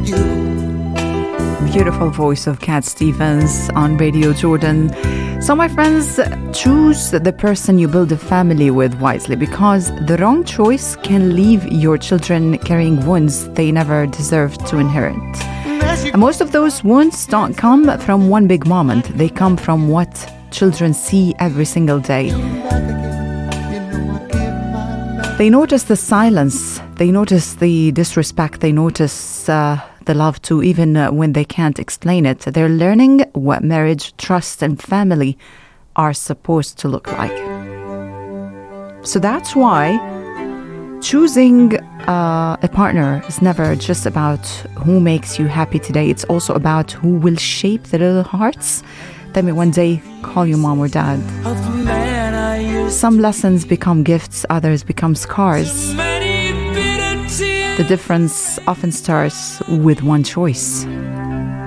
Beautiful voice of Cat Stevens on Radio Jordan. So my friends, choose the person you build a family with wisely, because the wrong choice can leave your children carrying wounds they never deserved to inherit. And most of those wounds don't come from one big moment. They come from what children see every single day. They notice the silence, they notice the disrespect, they notice the love too, even when they can't explain it. They're learning what marriage, trust, and family are supposed to look like. So that's why choosing a partner is never just about who makes you happy today. It's also about who will shape the little hearts that may one day call you mom or dad. Some lessons become gifts, others become scars. The difference often starts with one choice.